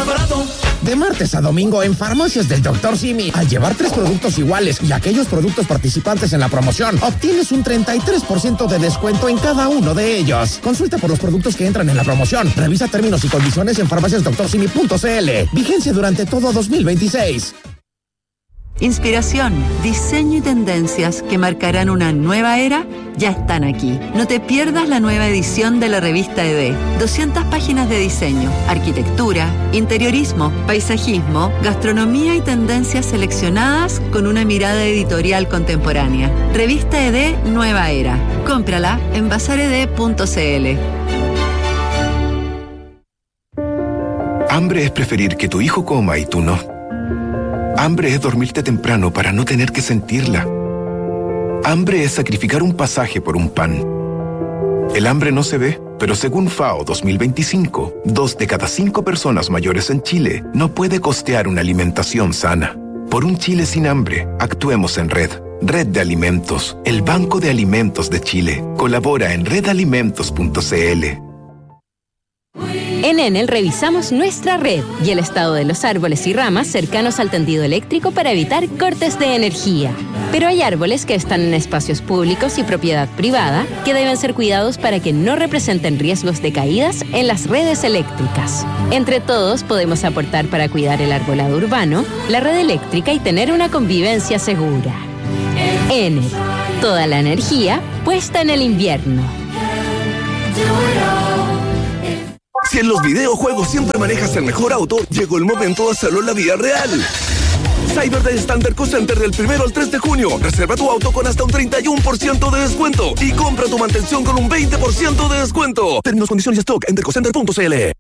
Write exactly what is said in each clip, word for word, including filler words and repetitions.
barato. De martes a domingo en Farmacias del doctor Simi, al llevar tres productos iguales y aquellos productos participantes en la promoción, obtienes un treinta y tres por ciento de descuento en cada uno de ellos. Consulta por los productos que entran en la promoción. Revisa términos y condiciones en farmacias doctor simi punto c l. Vigencia durante todo dos mil veintiséis. Inspiración, diseño y tendencias que marcarán una nueva era ya están aquí. No te pierdas la nueva edición de la revista E D. doscientas páginas de diseño, arquitectura, interiorismo, paisajismo, gastronomía y tendencias seleccionadas con una mirada editorial contemporánea. Revista E D Nueva Era. Cómprala en bazar e d punto c l. Hambre es preferir que tu hijo coma y tú no. Hambre es dormirte temprano para no tener que sentirla. Hambre es sacrificar un pasaje por un pan. El hambre no se ve, pero según FAO dos mil veinticinco, dos de cada cinco personas mayores en Chile no puede costear una alimentación sana. Por un Chile sin hambre, actuemos en red. Red de Alimentos, el Banco de Alimentos de Chile. Colabora en red alimentos punto c l. En Enel revisamos nuestra red y el estado de los árboles y ramas cercanos al tendido eléctrico para evitar cortes de energía. Pero hay árboles que están en espacios públicos y propiedad privada que deben ser cuidados para que no representen riesgos de caídas en las redes eléctricas. Entre todos podemos aportar para cuidar el arbolado urbano, la red eléctrica y tener una convivencia segura. Enel, toda la energía puesta en el invierno. Si en los videojuegos siempre manejas el mejor auto, llegó el momento de hacerlo en la vida real. Cyber Day está en Terco Center del primero al tres de junio. Reserva tu auto con hasta un treinta y uno por ciento de descuento y compra tu mantención con un veinte por ciento de descuento. Términos, condiciones y stock en tercocenter punto c l.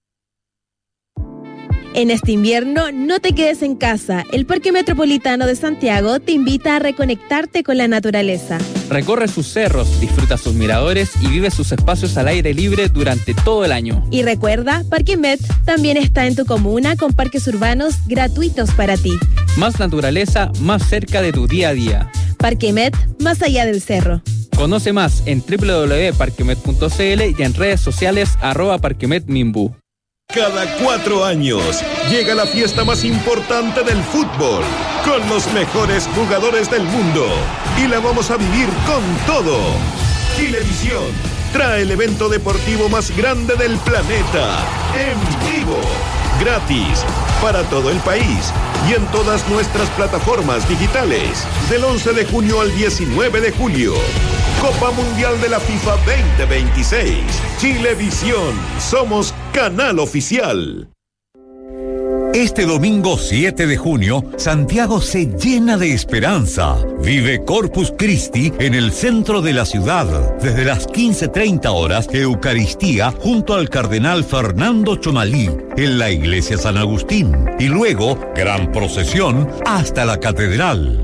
En este invierno, no te quedes en casa. El Parque Metropolitano de Santiago te invita a reconectarte con la naturaleza. Recorre sus cerros, disfruta sus miradores y vive sus espacios al aire libre durante todo el año. Y recuerda, Parque Met también está en tu comuna con parques urbanos gratuitos para ti. Más naturaleza, más cerca de tu día a día. Parque Met, más allá del cerro. Conoce más en doble u doble u doble u punto parquemet punto c l y en redes sociales arroba parquemetmimbu. Cada cuatro años llega la fiesta más importante del fútbol, con los mejores jugadores del mundo. Y la vamos a vivir con todo. Chilevisión trae el evento deportivo más grande del planeta, en vivo, gratis, para todo el país y en todas nuestras plataformas digitales, del once de junio al diecinueve de julio. Copa Mundial de la FIFA veinte veintiséis. Chilevisión. Somos canal oficial. Este domingo siete de junio, Santiago se llena de esperanza. Vive Corpus Christi en el centro de la ciudad. Desde las quince treinta horas, Eucaristía junto al cardenal Fernando Chomalí en la iglesia San Agustín. Y luego, gran procesión hasta la catedral.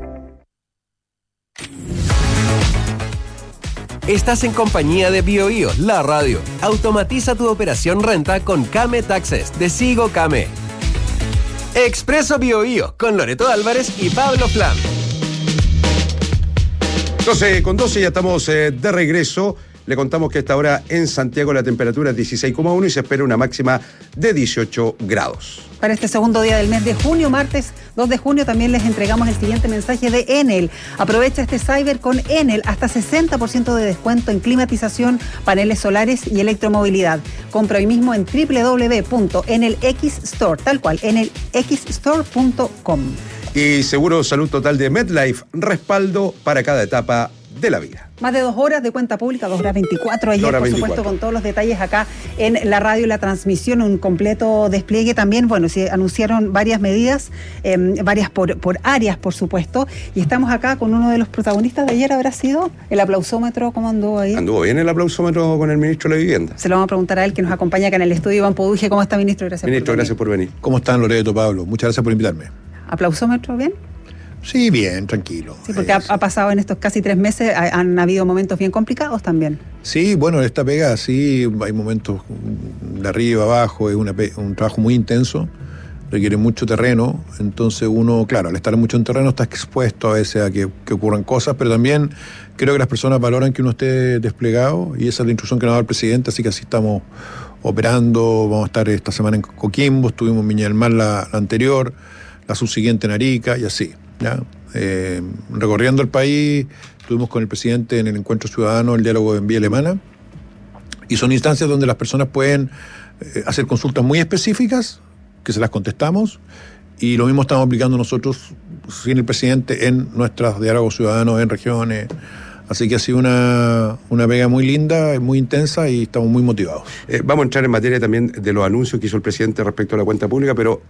Estás en compañía de BioBio, la radio. Automatiza tu operación renta con Kame Taxes de Sigo Kame. Expreso BioBio con Loreto Álvarez y Pablo Flam. doce con doce, ya estamos eh, de regreso. Le contamos que a esta hora en Santiago la temperatura es dieciséis coma uno y se espera una máxima de dieciocho grados. Para este segundo día del mes de junio, martes dos de junio, también les entregamos el siguiente mensaje de Enel. Aprovecha este cyber con Enel, hasta sesenta por ciento de descuento en climatización, paneles solares y electromovilidad. Compra hoy mismo en doble u doble u doble u punto enel x store, tal cual, enel x store punto com. Y Seguro Salud Total de MedLife, respaldo para cada etapa de la vida. Más de dos horas de cuenta pública, dos horas veinticuatro ayer, por veinticuatro. Supuesto, con todos los detalles acá en la radio y la transmisión, un completo despliegue también. Bueno, se anunciaron varias medidas, eh, varias por, por áreas, por supuesto, y estamos acá con uno de los protagonistas de ayer, habrá sido el aplausómetro. ¿Cómo anduvo ahí? Anduvo bien el aplausómetro con el ministro de la Vivienda. Se lo vamos a preguntar a él, que nos acompaña acá en el estudio, Iván Poduje. ¿Cómo está, ministro? Gracias ministro, por venir. gracias por venir. ¿Cómo están, Loreto, Pablo? Muchas gracias por invitarme. ¿Aplausómetro bien? Sí, bien, tranquilo. Sí, porque ha, ha pasado en estos casi tres meses, ha, han habido momentos bien complicados también. Sí, bueno, esta pega, sí, hay momentos de arriba, abajo, es una, un trabajo muy intenso, requiere mucho terreno, entonces uno, claro, al estar mucho en terreno está expuesto a veces a que, que ocurran cosas, pero también creo que las personas valoran que uno esté desplegado y esa es la instrucción que nos da el presidente, así que así estamos operando, vamos a estar esta semana en Coquimbo, estuvimos en Viña del Mar la, la anterior, la subsiguiente en Arica y así, ¿ya? Eh, recorriendo el país, estuvimos con el presidente en el Encuentro Ciudadano, el diálogo en Vía Alemana, y son instancias donde las personas pueden eh, hacer consultas muy específicas, que se las contestamos, y lo mismo estamos aplicando nosotros, sin el presidente, en nuestros diálogos ciudadanos, en regiones. Así que ha sido una, una pega muy linda, muy intensa y estamos muy motivados. Eh, vamos a entrar en materia también de los anuncios que hizo el presidente respecto a la cuenta pública, pero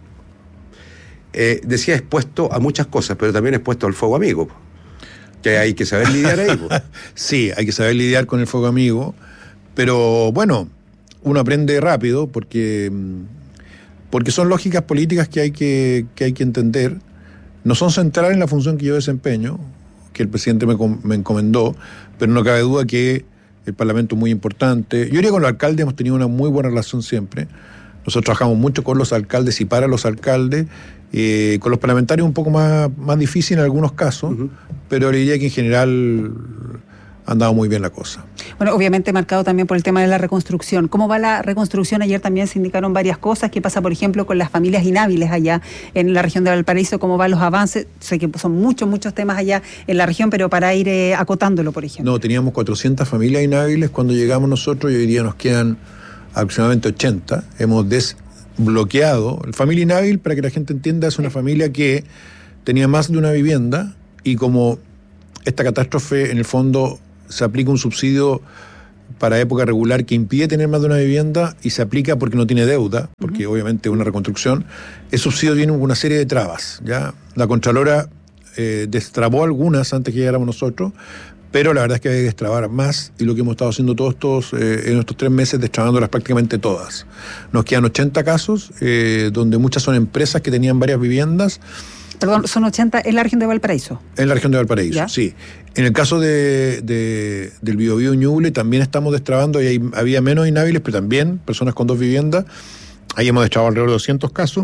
eh, decía expuesto a muchas cosas, pero también expuesto al fuego amigo, que hay que saber lidiar ahí. Sí, hay que saber lidiar con el fuego amigo, pero bueno, uno aprende rápido porque, porque son lógicas políticas que hay que, que hay que entender, no son centrales en la función que yo desempeño, que el presidente me, me encomendó, pero no cabe duda que el Parlamento es muy importante. Yo diría que con los alcaldes hemos tenido una muy buena relación siempre. Nosotros trabajamos mucho con los alcaldes y para los alcaldes. Eh, con los parlamentarios un poco más, más difícil en algunos casos, uh-huh. pero diría que en general ha andado muy bien la cosa. Bueno, obviamente marcado también por el tema de la reconstrucción. ¿Cómo va la reconstrucción? Ayer también se indicaron varias cosas. ¿Qué pasa, por ejemplo, con las familias inhábiles allá en la región de Valparaíso? ¿Cómo van los avances? Sé que son muchos, muchos temas allá en la región, pero para ir eh, acotándolo, por ejemplo. No, teníamos cuatrocientas familias inhábiles cuando llegamos nosotros y hoy día nos quedan aproximadamente ochenta. Hemos desbloqueado. La familia inhábil, para que la gente entienda, es una familia que tenía más de una vivienda y como esta catástrofe en el fondo se aplica un subsidio para época regular que impide tener más de una vivienda y se aplica porque no tiene deuda, porque uh-huh. obviamente es una reconstrucción. El subsidio tiene una serie de trabas, ¿ya? La Contralora eh, destrabó algunas antes que llegáramos nosotros, pero la verdad es que hay que destrabar más y lo que hemos estado haciendo todos estos, eh, en estos tres meses, destrabándolas prácticamente todas. Nos quedan ochenta casos, eh, donde muchas son empresas que tenían varias viviendas. Perdón, son ochenta en la región de Valparaíso. En la región de Valparaíso, ¿ya? Sí. En el caso de, de, del Biobío Ñuble también estamos destrabando, y hay, había menos inhábiles, pero también personas con dos viviendas. Ahí hemos destrabado alrededor de doscientos casos.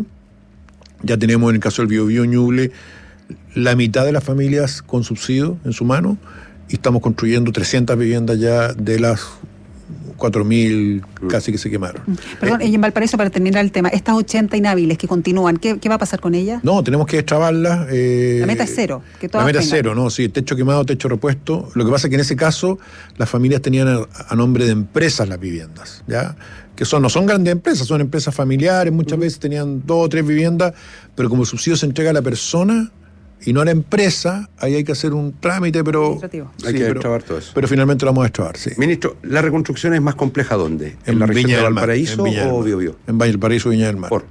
Ya tenemos en el caso del Biobío Ñuble la mitad de las familias con subsidio en su mano y estamos construyendo trescientas viviendas ya de las cuatro mil casi que se quemaron. Perdón, eh, y en Valparaíso, para terminar el tema, estas ochenta inhábiles que continúan, ¿qué, qué va a pasar con ellas? No, tenemos que destrabarlas. Eh, la meta es cero. Que todas la meta tengan. es cero, ¿no? Sí, techo quemado, techo repuesto. Lo que pasa es que en ese caso las familias tenían a, a nombre de empresas las viviendas, ¿ya? Que son, no son grandes empresas, son empresas familiares, muchas uh-huh. veces tenían dos o tres viviendas, pero como el subsidio se entrega a la persona y no a la empresa, ahí hay que hacer un trámite, pero... Hay sí, que pero, destrabar todo eso. Pero finalmente lo vamos a destrabar, sí. Ministro, ¿la reconstrucción es más compleja dónde? ¿En, en la región Viña de del Mar, Valparaíso o Biobío? En Valparaíso, Viña del Mar. ¿Por?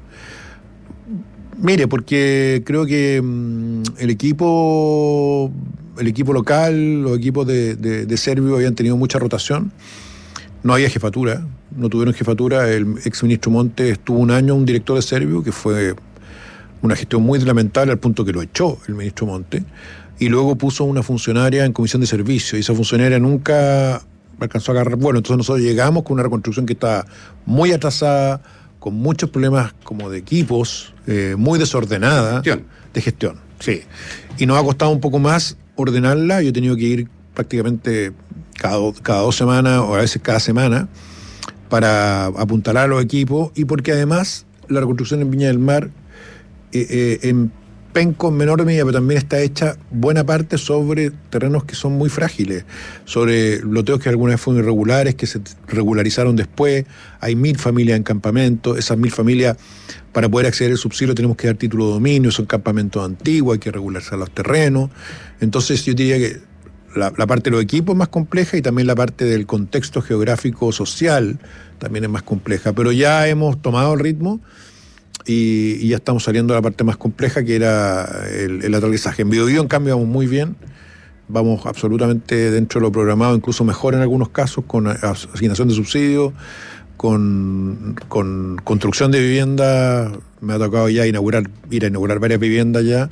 Mire, porque creo que mmm, el equipo el equipo local, los equipos de, de, de Servio habían tenido mucha rotación. No había jefatura, no tuvieron jefatura. El exministro Montes estuvo un año un director de Servio, que fue una gestión muy lamentable al punto que lo echó el ministro Montes, y luego puso una funcionaria en comisión de servicio, y esa funcionaria nunca alcanzó a agarrar vuelo. Entonces nosotros llegamos con una reconstrucción que está muy atrasada, con muchos problemas como de equipos, eh, muy desordenada. De gestión. De gestión, sí. Y nos ha costado un poco más ordenarla. Yo he tenido que ir prácticamente cada, cada dos semanas o a veces cada semana para apuntalar a los equipos, y porque además la reconstrucción en Viña del Mar eh, eh, en Penco en menor medida, pero también está hecha buena parte sobre terrenos que son muy frágiles, sobre loteos que alguna vez fueron irregulares, que se regularizaron después. Hay mil familias en campamento. Esas mil familias, para poder acceder al subsidio, tenemos que dar título de dominio, son campamentos antiguos, hay que regularizar los terrenos. Entonces yo diría que la, la parte de los equipos es más compleja, y también la parte del contexto geográfico social también es más compleja, pero ya hemos tomado el ritmo. Y, y ya estamos saliendo de la parte más compleja, que era el, el aterrizaje. En Biobío, en cambio, vamos muy bien. Vamos absolutamente dentro de lo programado, incluso mejor en algunos casos, con asignación de subsidios, con, con construcción de viviendas. Me ha tocado ya inaugurar, ir a inaugurar varias viviendas ya.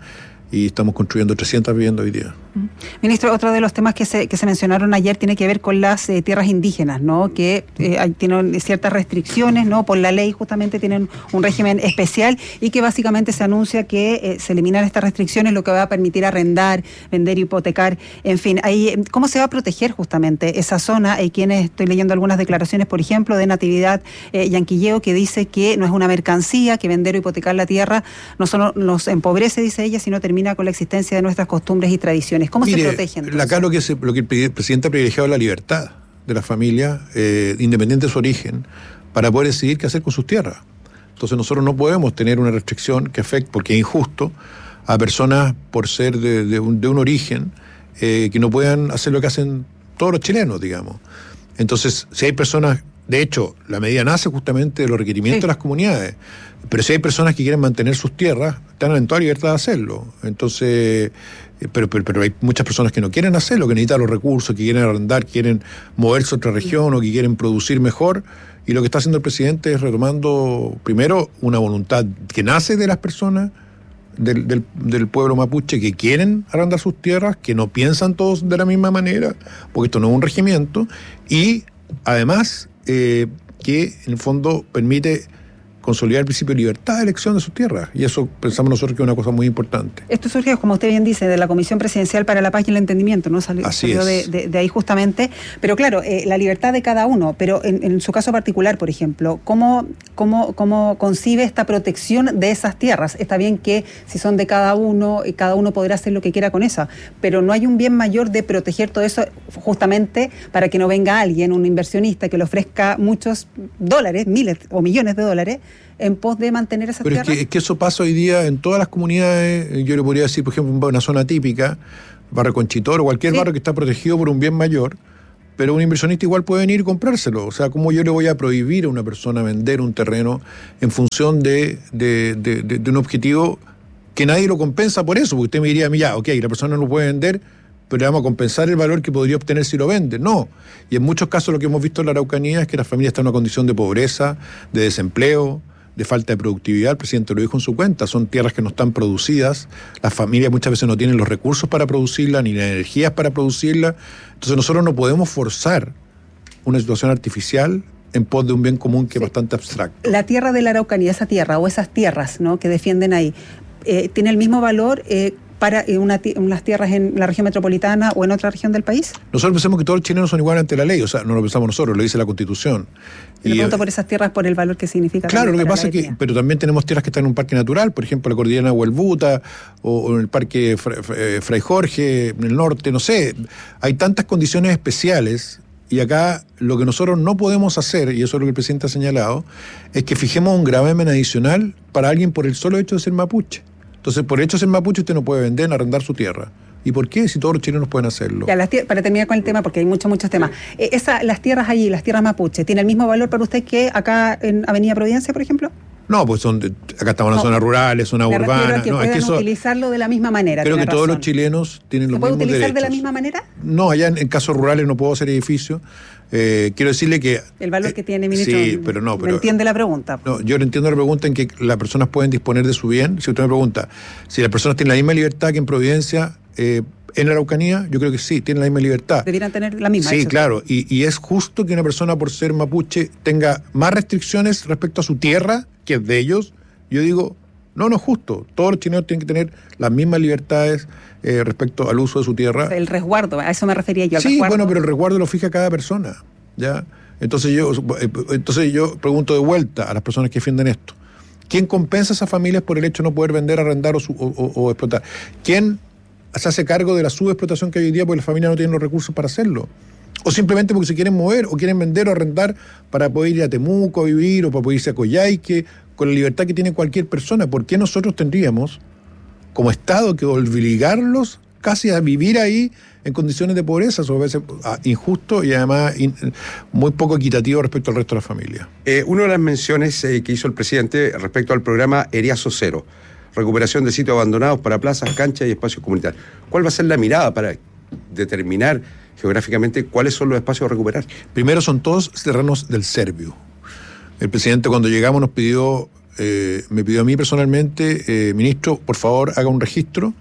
y estamos construyendo trescientas viviendas hoy día. Ministro, otro de los temas que se, que se mencionaron ayer tiene que ver con las eh, tierras indígenas, ¿no? Que eh, hay, tienen ciertas restricciones, ¿no? Por la ley justamente tienen un régimen especial y que básicamente se anuncia que eh, se eliminan estas restricciones, lo que va a permitir arrendar, vender, hipotecar, en fin. Ahí, ¿cómo se va a proteger justamente esa zona? Hay quienes, estoy leyendo algunas declaraciones, por ejemplo, de Natividad eh, Yanquilleo, que dice que no es una mercancía, que vender o hipotecar la tierra no solo nos empobrece, dice ella, sino termina con la existencia de nuestras costumbres y tradiciones. ¿Cómo Mire, se protegen? Entonces? Acá lo que, se, lo que el presidente ha privilegiado es la libertad de la familia, eh, independiente de su origen, para poder decidir qué hacer con sus tierras. Entonces nosotros no podemos tener una restricción que afecte, porque es injusto, a personas por ser de, de, un, de un origen eh, que no puedan hacer lo que hacen todos los chilenos, digamos. Entonces, si hay personas, de hecho, la medida nace justamente de los requerimientos sí. de las comunidades, pero si hay personas que quieren mantener sus tierras, están en toda libertad de hacerlo. Entonces, pero, pero, pero hay muchas personas que no quieren hacerlo, que necesitan los recursos, que quieren arrendar, que quieren moverse a otra región o que quieren producir mejor. Y lo que está haciendo el presidente es retomando, primero, una voluntad que nace de las personas, del, del, del pueblo mapuche, que quieren arrendar sus tierras, que no piensan todos de la misma manera, porque esto no es un regimiento, y además eh, que en el fondo permite consolidar el principio de libertad de elección de sus tierras, y eso pensamos nosotros que es una cosa muy importante. Esto surge, como usted bien dice, de la Comisión Presidencial para la Paz y el Entendimiento, ¿no? Salió, Así salió es. de, de, de ahí justamente, pero claro, eh, la libertad de cada uno, pero en, en su caso particular, por ejemplo, ¿cómo, cómo, cómo concibe esta protección de esas tierras? Está bien que si son de cada uno, cada uno podrá hacer lo que quiera con esa, pero no hay un bien mayor de proteger todo eso justamente para que no venga alguien, un inversionista, que le ofrezca muchos dólares, miles o millones de dólares, en pos de mantener esas Pero tierras. es que, es que eso pasa hoy día en todas las comunidades. Yo le podría decir, por ejemplo, una zona típica, Barrio Conchitor o cualquier sí. barrio que está protegido por un bien mayor, pero un inversionista igual puede venir y comprárselo. O sea, ¿cómo yo le voy a prohibir a una persona vender un terreno en función de, de, de, de, de un objetivo que nadie lo compensa por eso? Porque usted me diría a mí, ya, ok, la persona no lo puede vender, pero le vamos a compensar el valor que podría obtener si lo vende. No. Y en muchos casos lo que hemos visto en la Araucanía es que las familias están en una condición de pobreza, de desempleo, de falta de productividad. El presidente lo dijo en su cuenta, son tierras que no están producidas, las familias muchas veces no tienen los recursos para producirlas, ni las energías para producirlas. Entonces nosotros no podemos forzar una situación artificial en pos de un bien común que sí. es bastante abstracto. La tierra de la Araucanía, esa tierra o esas tierras, ¿no?, que defienden ahí, eh, ¿tiene el mismo valor eh, para una, unas tierras en la región metropolitana o en otra región del país? Nosotros pensamos que todos los chilenos son iguales ante la ley, o sea, no lo pensamos nosotros, lo dice la Constitución. Y le pregunto por esas tierras, por el valor que significa. Claro, lo que pasa es que, pero también tenemos tierras que están en un parque natural, por ejemplo, la cordillera de Huelbuta, o, o en el parque Fray, Fray Jorge, en el norte, no sé. Hay tantas condiciones especiales, y acá lo que nosotros no podemos hacer, y eso es lo que el presidente ha señalado, es que fijemos un gravamen adicional para alguien por el solo hecho de ser mapuche. Entonces, por el hecho de ser mapuche, usted no puede vender, arrendar su tierra. ¿Y por qué? Si todos los chilenos pueden hacerlo. Ya, las tier- para terminar con el tema, porque hay muchos, muchos temas. Eh, esa, las tierras allí, las tierras mapuche, ¿tienen el mismo valor para usted que acá en Avenida Providencia, por ejemplo? No, pues son acá estamos en no, zonas rurales, zonas me urbanas. Que no, puedan es que eso, utilizarlo de la misma manera. Creo que razón. todos los chilenos tienen los mismos derechos. ¿Se puede utilizar de la misma manera? No, allá en, en casos rurales no puedo hacer edificios. Eh, quiero decirle que... El valor eh, que tiene, ministro, sí, pero no, pero, ¿me entiende la pregunta? No, yo le entiendo la pregunta en que las personas pueden disponer de su bien. Si usted me pregunta, si las personas tienen la misma libertad que en Providencia, eh, en la Araucanía, yo creo que sí, tienen la misma libertad. Debieran tener la misma. Sí, claro, y, y es justo que una persona por ser mapuche tenga más restricciones respecto a su tierra, que es de ellos. Yo digo, no, no es justo. Todos los chilenos tienen que tener las mismas libertades eh, respecto al uso de su tierra. El resguardo, a eso me refería yo. Al sí, resguardo. Bueno, pero el resguardo lo fija cada persona, ¿ya? Entonces yo, entonces yo pregunto de vuelta a las personas que defienden esto. ¿Quién compensa a esas familias por el hecho de no poder vender, arrendar o, su, o, o, o explotar? ¿Quién se hace cargo de la subexplotación que hay hoy día porque las familias no tienen los recursos para hacerlo? O simplemente porque se quieren mover o quieren vender o arrendar para poder ir a Temuco a vivir o para poder irse a Coyhaique con la libertad que tiene cualquier persona. ¿Por qué nosotros tendríamos como Estado que obligarlos casi a vivir ahí en condiciones de pobreza? Eso a veces injusto y además in, muy poco equitativo respecto al resto de la familia. Eh, una de las menciones eh, que hizo el presidente respecto al programa Eriazo Cero, recuperación de sitios abandonados para plazas, canchas y espacios comunitarios. ¿Cuál va a ser la mirada para determinar geográficamente cuáles son los espacios a recuperar? Primero, son todos terrenos del Servio. El presidente, cuando llegamos, nos pidió, eh, me pidió a mí personalmente, eh, ministro, por favor, haga un registro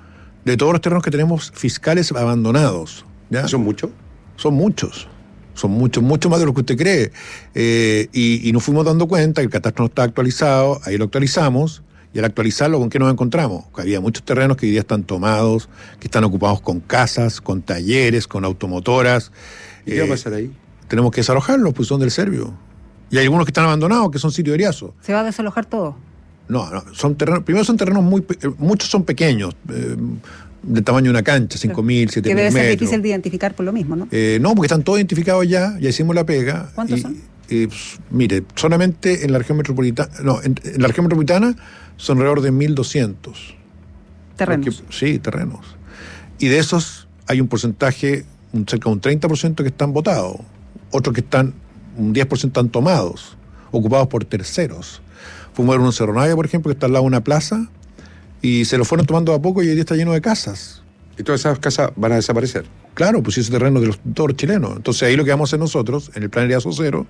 de todos los terrenos que tenemos fiscales abandonados. ¿Ya? ¿Son muchos? Son muchos. Son muchos, mucho más de lo que usted cree. Eh, y, y nos fuimos dando cuenta que el catastro no está actualizado, ahí lo actualizamos, y al actualizarlo, ¿con qué nos encontramos? Que había muchos terrenos que hoy día están tomados, que están ocupados con casas, con talleres, con automotoras. ¿Y qué va a pasar ahí? Tenemos que desalojarlos, pues son del Servio. Y hay algunos que están abandonados, que son sitios de Eriazo. ¿Se va a desalojar todo? No, no, son terrenos, primero son terrenos muy, muchos son pequeños, eh, del tamaño de una cancha, cinco mil, siete mil metros. Que debe ser difícil de identificar por lo mismo, ¿no? Eh, no, porque están todos identificados ya, ya hicimos la pega. ¿Cuántos y, son? Y, pues, mire, solamente en la región metropolitana, no, en, en la región metropolitana son alrededor de mil doscientos. Terrenos. Porque, sí, terrenos. Y de esos hay un porcentaje, un, cerca de un treinta por ciento que están votados, otros que están, un diez por ciento están tomados, ocupados por terceros. Fuimos a ver uno en Cerro Navia, por ejemplo, que está al lado de una plaza, y se lo fueron tomando a poco y hoy día está lleno de casas. ¿Y todas esas casas van a desaparecer? Claro, pues ese terreno de los, todos los chilenos. Entonces ahí lo que vamos a hacer nosotros, en el plan Eriazo Cero,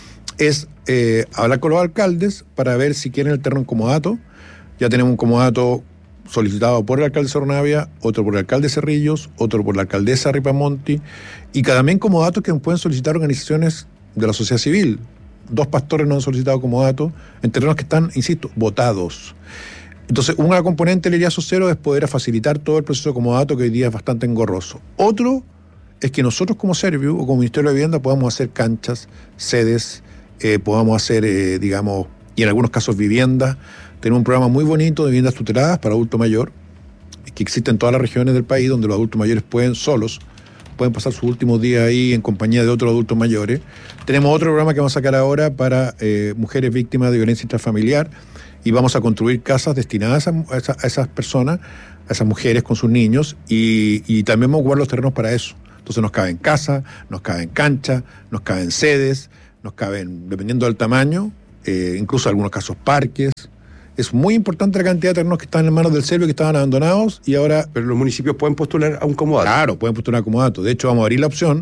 es eh, hablar con los alcaldes para ver si quieren el terreno en comodato. Ya tenemos un comodato solicitado por el alcalde de Cerro Navia, otro por el alcalde de Cerrillos, otro por la alcaldesa Ripamonti, y cada también comodatos que pueden solicitar organizaciones de la sociedad civil. Dos pastores nos han solicitado comodato en terrenos que están, insisto, votados. Entonces, una componente del Eriazo Cero es poder facilitar todo el proceso de comodato, que hoy día es bastante engorroso. Otro es que nosotros como Serviu o como Ministerio de Vivienda podamos hacer canchas, sedes, eh, podamos hacer, eh, digamos, y en algunos casos viviendas. Tenemos un programa muy bonito de viviendas tuteladas para adulto mayor, que existe en todas las regiones del país, donde los adultos mayores pueden solos, pueden pasar sus últimos días ahí en compañía de otros adultos mayores. Tenemos otro programa que vamos a sacar ahora para eh, mujeres víctimas de violencia intrafamiliar, y vamos a construir casas destinadas a, a, esa, a esas personas, a esas mujeres con sus niños, y, y también vamos a ocupar los terrenos para eso. Entonces nos caben casas, nos caben canchas, nos caben sedes, nos caben, dependiendo del tamaño, eh, incluso en algunos casos parques. Es muy importante la cantidad de terrenos que están en manos del Servio, que estaban abandonados, y ahora... Pero los municipios pueden postular a un comodato. Claro, pueden postular a comodato. De hecho, vamos a abrir la opción,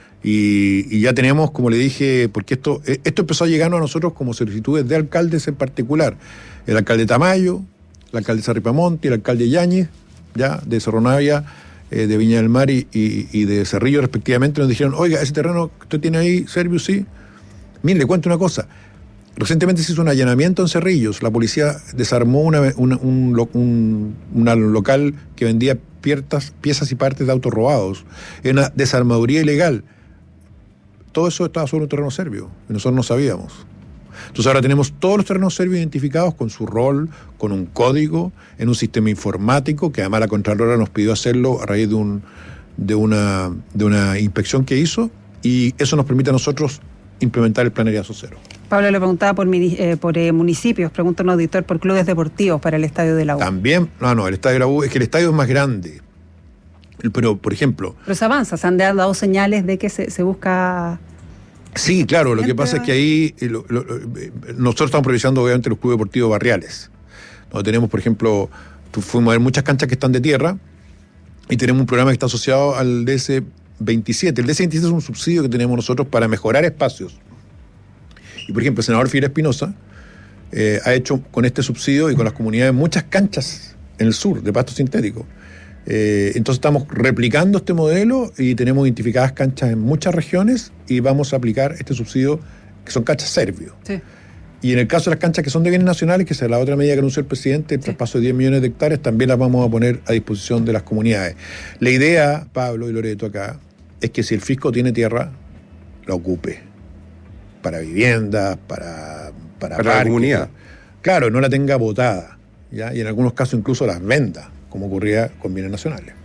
y, y ya tenemos, como le dije, porque esto esto empezó a llegarnos a nosotros como solicitudes de alcaldes en particular. El alcalde Tamayo, la alcaldesa Ripamonti, el alcalde Yáñez, ya, de Cerro Navia, eh, de Viña del Mar y, y, y de Cerrillo, respectivamente, nos dijeron, oiga, ese terreno que usted tiene ahí, Servio, sí. Mire, le cuento una cosa. Recientemente se hizo un allanamiento en Cerrillos. La policía desarmó una, una, un, un una local que vendía piezas, piezas y partes de autos robados. Era una desarmaduría ilegal. Todo eso estaba sobre un terreno serbio, y nosotros no sabíamos. Entonces ahora tenemos todos los terrenos serbios identificados con su rol, con un código, en un sistema informático, que además la Contralora nos pidió hacerlo a raíz de, un, de, una, de una inspección que hizo, y eso nos permite a nosotros implementar el plan Eriazo Cero. Pablo le preguntaba por, eh, por eh, municipios, pregunta un auditor por clubes deportivos para el estadio de la U. También, no, no, el estadio de la U, es que el estadio es más grande. Pero, por ejemplo... Pero se avanza, se han dado señales de que se, se busca... Sí, claro, lo que pasa es que ahí eh, lo, lo, nosotros estamos priorizando obviamente los clubes deportivos barriales. Donde tenemos, por ejemplo, fuimos a ver muchas canchas que están de tierra, y tenemos un programa que está asociado al D S veintisiete. El D S veintisiete es un subsidio que tenemos nosotros para mejorar espacios. Y, por ejemplo, el senador Figueroa Espinosa eh, ha hecho con este subsidio y con las comunidades muchas canchas en el sur de pasto sintético. Eh, entonces estamos replicando este modelo y tenemos identificadas canchas en muchas regiones, y vamos a aplicar este subsidio, que son canchas serbios. Sí. Y en el caso de las canchas que son de bienes nacionales, que es la otra medida que anunció el presidente, el sí. traspaso de diez millones de hectáreas, también las vamos a poner a disposición de las comunidades. La idea, Pablo y Loreto acá, es que si el fisco tiene tierra, la ocupe. Para viviendas, para... Para, para la comunidad. Claro, no la tenga botada, ¿ya? Y en algunos casos incluso las venda, como ocurría con bienes nacionales.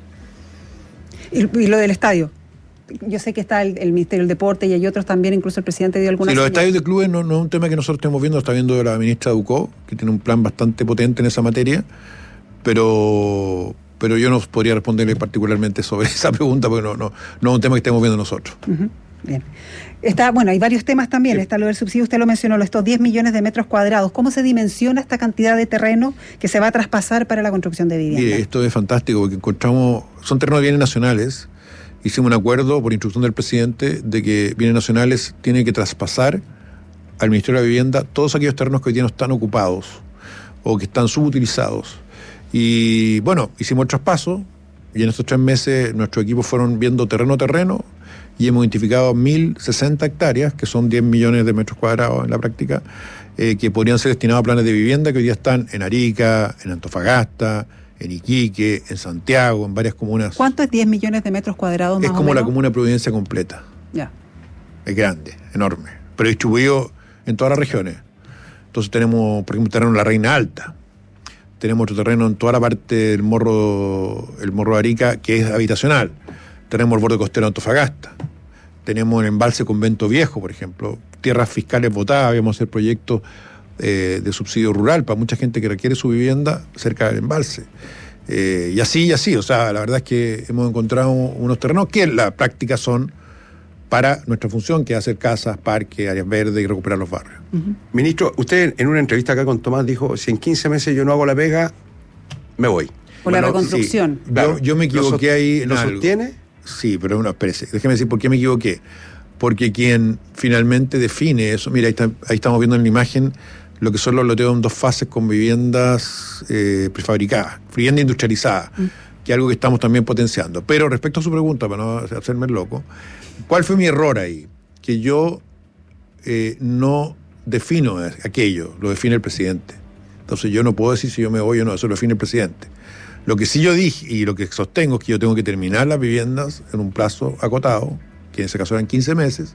Y, y lo del estadio. Yo sé que está el, el Ministerio del Deporte y hay otros también, incluso el presidente dio alguna Sí, los señal. estadios de clubes no, no es un tema que nosotros estemos viendo, lo está viendo la ministra Ducó, que tiene un plan bastante potente en esa materia, pero, pero yo no podría responderle particularmente sobre esa pregunta, porque no, no, no es un tema que estemos viendo nosotros. Uh-huh. Bien. Está, bueno, hay varios temas también. Sí. Está lo del subsidio, usted lo mencionó, estos diez millones de metros cuadrados. ¿Cómo se dimensiona esta cantidad de terreno que se va a traspasar para la construcción de viviendas? Mire, esto es fantástico, porque encontramos, son terrenos de bienes nacionales. Hicimos un acuerdo por instrucción del presidente de que bienes nacionales tienen que traspasar al Ministerio de la Vivienda todos aquellos terrenos que hoy día no están ocupados o que están subutilizados. Y bueno, hicimos el traspaso y en estos tres meses nuestros equipos fueron viendo terreno a terreno y hemos identificado mil sesenta hectáreas, que son diez millones de metros cuadrados en la práctica, eh, que podrían ser destinados a planes de vivienda que hoy día están en Arica, en Antofagasta, en Iquique, en Santiago, en varias comunas. ¿Cuánto es diez millones de metros cuadrados más Es o como menos? la comuna de Providencia completa. Ya. Es grande, enorme, pero distribuido en todas las regiones. Entonces tenemos, por ejemplo, terreno en la Reina Alta. Tenemos otro terreno en toda la parte del morro, el morro de Arica, que es habitacional. Tenemos el borde costero de Antofagasta. Tenemos el embalse Convento Viejo, por ejemplo. Tierras fiscales votadas, habíamos hacer proyectos eh, de subsidio rural para mucha gente que requiere su vivienda cerca del embalse. Eh, y así, y así. O sea, la verdad es que hemos encontrado unos terrenos que en la práctica son para nuestra función, que es hacer casas, parques, áreas verdes y recuperar los barrios. Uh-huh. Ministro, usted en una entrevista acá con Tomás dijo, si en quince meses yo no hago la pega, me voy. Por bueno, la reconstrucción. Sí, claro, yo, yo me equivoqué ¿Lo ahí en ¿Lo algo. sostiene? Sí, pero no, espérese, déjeme decir por qué me equivoqué. Porque quien finalmente define eso, mira, ahí, está, ahí estamos viendo en la imagen lo que son los loteos en dos fases con viviendas eh, prefabricadas, vivienda industrializada, mm. que es algo que estamos también potenciando. Pero respecto a su pregunta, para no hacerme el loco, ¿cuál fue mi error ahí? Que yo eh, no defino aquello, lo define el presidente. Entonces yo no puedo decir si yo me voy o no, eso lo define el presidente. Lo que sí yo dije y lo que sostengo es que yo tengo que terminar las viviendas en un plazo acotado, que en ese caso eran quince meses,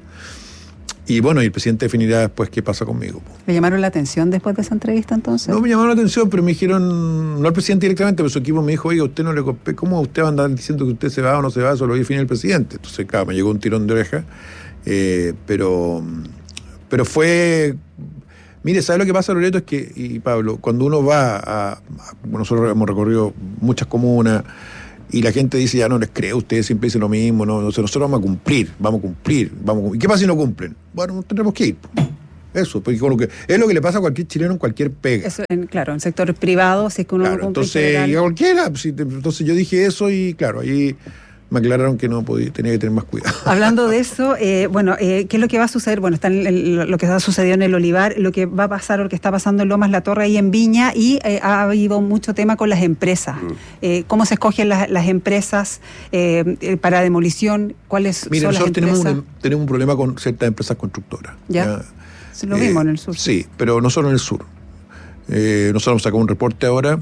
y bueno, y el presidente definirá después qué pasa conmigo. ¿Le llamaron la atención después de esa entrevista entonces? No me llamaron la atención, pero me dijeron, no al presidente directamente, pero su equipo me dijo, oiga, usted no le copé, ¿cómo usted va a andar diciendo que usted se va o no se va? Eso lo define el presidente. Entonces, claro, me llegó un tirón de oreja, eh, pero, pero fue... Mire, ¿sabe lo que pasa, Loreto? Es que, y Pablo, cuando uno va a, a... Nosotros hemos recorrido muchas comunas y la gente dice, ya no les creo, ustedes siempre dicen lo mismo, no, nosotros vamos a cumplir, vamos a cumplir, vamos a cumplir. ¿Y qué pasa si no cumplen? Bueno, tendremos que ir. Eso, porque con lo que, es lo que le pasa a cualquier chileno en cualquier pega. Eso, en, claro, en el sector privado, si es que uno claro, no cumple. Entonces, y a cualquiera, entonces yo dije eso y claro, ahí me aclararon que no podía, tenía que tener más cuidado. Hablando de eso, eh, bueno, eh, ¿qué es lo que va a suceder? Bueno, está en el, lo que ha sucedido en el Olivar, lo que va a pasar, lo que está pasando en Lomas La Torre y en Viña, y eh, ha habido mucho tema con las empresas. Mm. Eh, ¿Cómo se escogen las, las empresas eh, para demolición? ¿Cuáles Mira, son las nosotros empresas? Tenemos un, tenemos un problema con ciertas empresas constructoras. Ya, ya. Se lo vimos eh, en el sur. Sí, pero no solo en el sur. Eh, nosotros sacamos un reporte ahora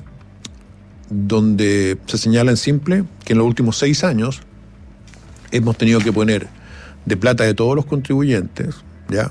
donde se señala en simple que en los últimos seis años hemos tenido que poner de plata de todos los contribuyentes, ¿ya?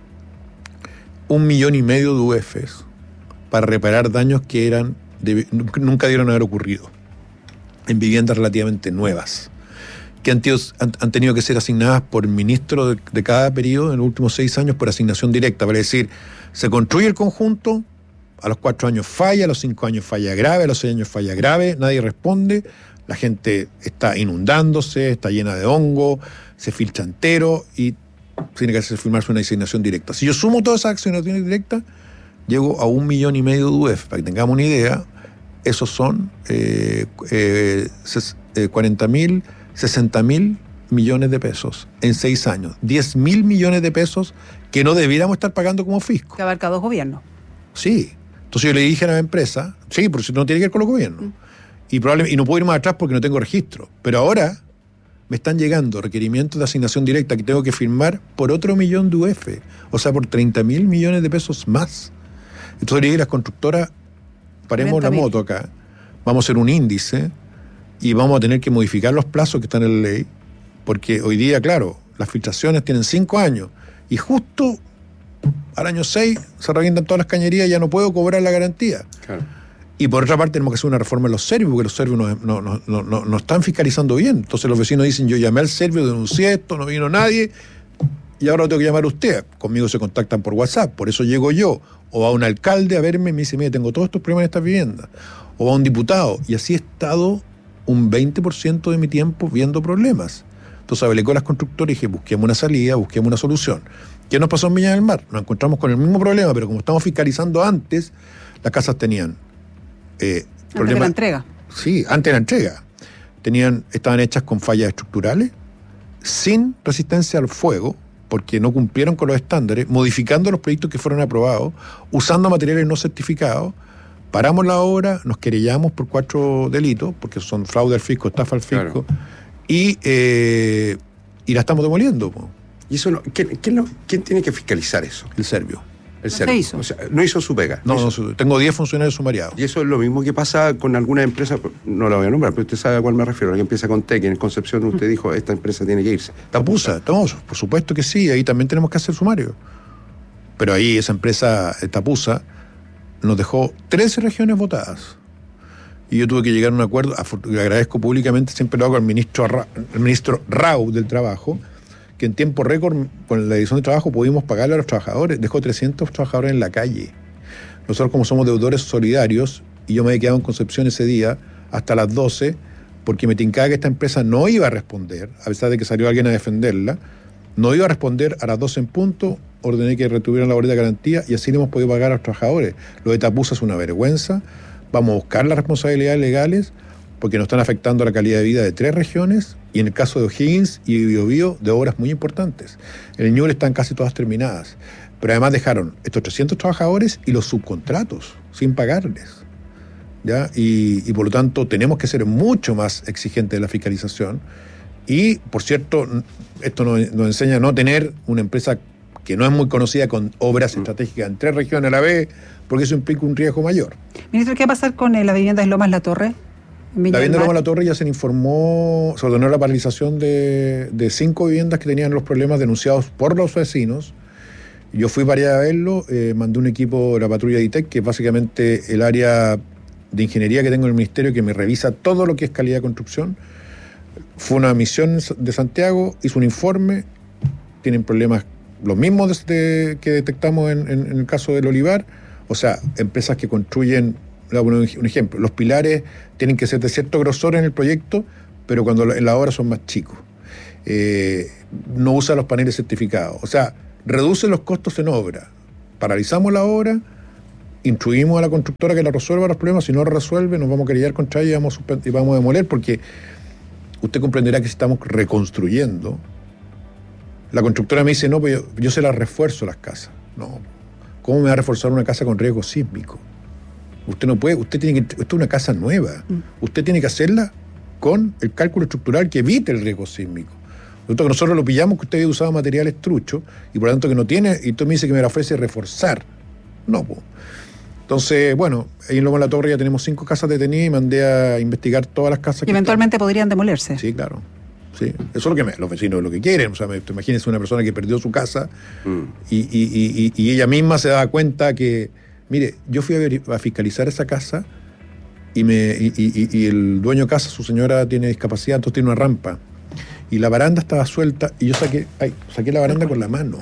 Un millón y medio de U Efes para reparar daños que eran de, nunca debieron haber ocurrido en viviendas relativamente nuevas, que han, tío, han, han tenido que ser asignadas por el ministro de, de cada periodo en los últimos seis años por asignación directa, para decir, se construye el conjunto, a los cuatro años falla, a los cinco años falla grave, a los seis años falla grave, nadie responde. La gente está inundándose, está llena de hongo, se filtra entero y tiene que hacer firmarse una asignación directa. Si yo sumo todas esas asignaciones directas, llego a un millón y medio de U F. Para que tengamos una idea, esos son eh, eh, cuarenta mil, sesenta mil millones de pesos en seis años. diez mil millones de pesos que no debiéramos estar pagando como fisco. Que abarca dos gobiernos. Sí. Entonces yo le dije a la empresa, sí, porque si no tiene que ver con los gobiernos. Mm. Y, probablemente, y no puedo ir más atrás porque no tengo registro. Pero ahora me están llegando requerimientos de asignación directa que tengo que firmar por otro millón de U F. O sea, por treinta mil millones de pesos más. Entonces le dije a las constructoras, paremos la moto acá, vamos a hacer un índice y vamos a tener que modificar los plazos que están en la ley. Porque hoy día, claro, las filtraciones tienen cinco años. Y justo al año seis se revientan todas las cañerías y ya no puedo cobrar la garantía. Claro. Y por otra parte tenemos que hacer una reforma en los servios, porque los servios no, no, no, no, no, no están fiscalizando bien. Entonces los vecinos dicen, yo llamé al servio, denuncié esto, no vino nadie, y ahora lo tengo que llamar a usted. Conmigo se contactan por WhatsApp, por eso llego yo. O a un alcalde a verme y me dice, mire, tengo todos estos problemas en estas viviendas. O a un diputado. Y así he estado un veinte por ciento de mi tiempo viendo problemas. Entonces hablé con las constructoras y dije, busquemos una salida, busquemos una solución. ¿Qué nos pasó en Viña del Mar? Nos encontramos con el mismo problema, pero como estamos fiscalizando antes, las casas tenían Eh, antes problema, de la entrega. Sí, antes de la entrega. Tenían, estaban hechas con fallas estructurales, sin resistencia al fuego, porque no cumplieron con los estándares, modificando los proyectos que fueron aprobados, usando materiales no certificados, Paramos la obra, nos querellamos por cuatro delitos, porque son fraude al fisco, estafa al fisco, claro. y, eh, y la estamos demoliendo. Po. ¿Y eso no, ¿quién, quién, no, quién tiene que fiscalizar eso? El serbio. El no serbio. Hizo. O sea, no hizo su pega. No, no, no tengo diez funcionarios sumariados. Y eso es lo mismo que pasa con algunas empresas, no la voy a nombrar, pero usted sabe a cuál me refiero, la que empieza con T, que en Concepción usted dijo, esta empresa tiene que irse. Tapusa, Tapusa, por supuesto que sí, ahí también tenemos que hacer sumario. Pero ahí esa empresa, Tapusa, nos dejó trece regiones votadas. Y yo tuve que llegar a un acuerdo, le agradezco públicamente, siempre lo hago al ministro, el ministro Rau del Trabajo, que en tiempo récord, con la edición de trabajo, pudimos pagarle a los trabajadores. Dejó trescientos trabajadores en la calle. Nosotros, como somos deudores solidarios, y yo me he quedado en Concepción ese día hasta las doce, porque me tincaba que esta empresa no iba a responder, a pesar de que salió alguien a defenderla, no iba a responder a las doce en punto, ordené que retuvieran la boleta de garantía y así le hemos podido pagar a los trabajadores. Lo de Tapusa es una vergüenza. Vamos a buscar las responsabilidades legales porque nos están afectando la calidad de vida de tres regiones y en el caso de O'Higgins y Biobío de obras muy importantes. En el Ñuble están casi todas terminadas, pero además dejaron estos trescientos trabajadores y los subcontratos sin pagarles. ¿Ya? Y, y por lo tanto tenemos que ser mucho más exigentes de la fiscalización y, por cierto, esto nos, nos enseña a no tener una empresa que no es muy conocida con obras estratégicas en tres regiones a la vez, porque eso implica un riesgo mayor. Ministro, ¿qué va a pasar con eh, las viviendas de Lomas La Torre? La vivienda de Lomas La Torre ya se informó, se ordenó la paralización de, de cinco viviendas que tenían los problemas denunciados por los vecinos. Yo fui para allá a verlo, eh, mandé un equipo de la patrulla de I T E C, que es básicamente el área de ingeniería que tengo en el ministerio, que me revisa todo lo que es calidad de construcción. Fue una misión de Santiago, hizo un informe, tienen problemas los mismos de, que detectamos en, en, en el caso del Olivar, o sea, empresas que construyen, le voy a poner un ejemplo, los pilares tienen que ser de cierto grosor en el proyecto, pero cuando en la obra son más chicos. Eh, no usa los paneles certificados, o sea, reduce los costos en obra. Paralizamos la obra, instruimos a la constructora que la resuelva los problemas, si no resuelve nos vamos a querellar contra ella y vamos, y vamos a demoler, porque usted comprenderá que si estamos reconstruyendo, la constructora me dice, no, pues yo, yo se las refuerzo las casas. No, ¿cómo me va a reforzar una casa con riesgo sísmico? Usted no puede, usted tiene que, esto es una casa nueva. Mm. Usted tiene que hacerla con el cálculo estructural que evite el riesgo sísmico. Nosotros, nosotros lo pillamos que usted había usado materiales truchos y por lo tanto que no tiene, y usted me dice que me la ofrece reforzar. No, pues. Entonces, bueno, ahí en Lomas La Torre ya tenemos cinco casas detenidas y mandé a investigar todas las casas. ¿Y que eventualmente están. Podrían demolerse? Sí, claro. Sí, eso es lo que me, los vecinos lo que quieren. O sea, me, imagínense una persona que perdió su casa mm. y, y, y, y ella misma se daba cuenta que, mire, yo fui a, ver, a fiscalizar esa casa y, me, y, y, y el dueño de casa, su señora tiene discapacidad, entonces tiene una rampa. Y la baranda estaba suelta y yo saqué, ay, saqué la baranda con la mano.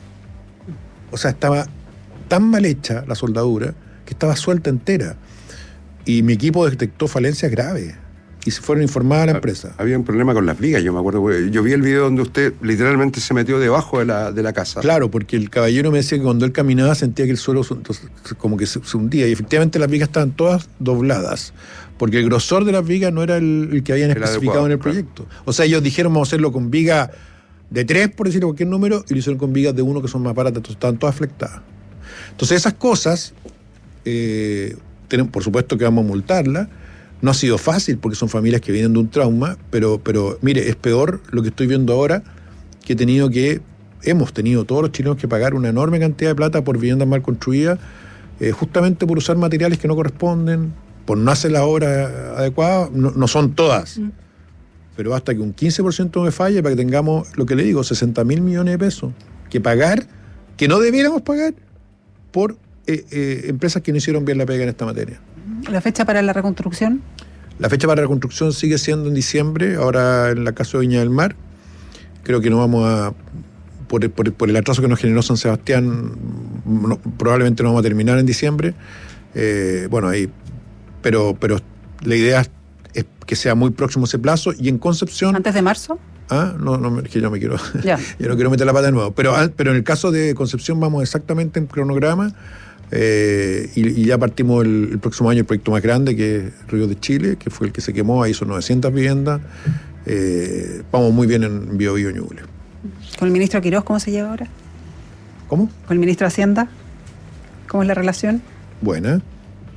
O sea, estaba tan mal hecha la soldadura que estaba suelta entera. Y mi equipo detectó falencias graves. Y se fueron informadas a la empresa. Había un problema con las vigas, yo me acuerdo. Yo vi el video donde usted literalmente se metió debajo de la, de la casa. Claro, porque el caballero me decía que cuando él caminaba sentía que el suelo entonces, como que se, se hundía. Y efectivamente las vigas estaban todas dobladas. Porque el grosor de las vigas no era el, el que habían el especificado adecuado, en el proyecto. Claro. O sea, ellos dijeron vamos a hacerlo con vigas de tres, por decir cualquier número, y lo hicieron con vigas de uno que son más baratas, entonces estaban todas flectadas. Entonces esas cosas, eh, tienen, por supuesto que vamos a multarlas. No ha sido fácil porque son familias que vienen de un trauma, pero, pero mire, es peor lo que estoy viendo ahora, que he tenido que, hemos tenido todos los chilenos que pagar una enorme cantidad de plata por viviendas mal construidas, eh, justamente por usar materiales que no corresponden, por no hacer la obra adecuada, no, no son todas, mm. pero basta que un quince por ciento me falle para que tengamos, lo que le digo, sesenta mil millones de pesos, que pagar, que no debiéramos pagar por eh, eh, empresas que no hicieron bien la pega en esta materia. ¿La fecha para la reconstrucción? La fecha para la reconstrucción sigue siendo en diciembre, ahora en la casa de Viña del Mar. Creo que no vamos a, por, por, por el atraso que nos generó San Sebastián, no, probablemente no vamos a terminar en diciembre. Eh, bueno, ahí, pero, pero la idea es que sea muy próximo ese plazo. Y en Concepción... ¿Antes de marzo? Ah, no, no, es que yo me quiero... Ya. Yo no quiero meter la pata de nuevo. Pero, pero en el caso de Concepción vamos exactamente en cronograma. Eh, y, y ya partimos el, el próximo año el proyecto más grande, que es Río de Chile, que fue el que se quemó, ahí son novecientas viviendas. Eh, vamos muy bien en Biobío y Ñuble. ¿Con el ministro Quirós cómo se lleva ahora? ¿Cómo? ¿Con el ministro de Hacienda? ¿Cómo es la relación? Buena.